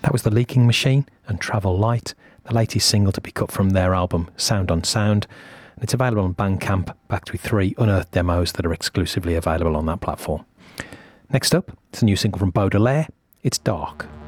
That was The Leaking Machine and Travel Light, the latest single to be cut from their album Sound on Sound. And it's available on Bandcamp, backed with 3 unearthed demos that are exclusively available on that platform. Next up, it's a new single from Baudelaire. It's Dark.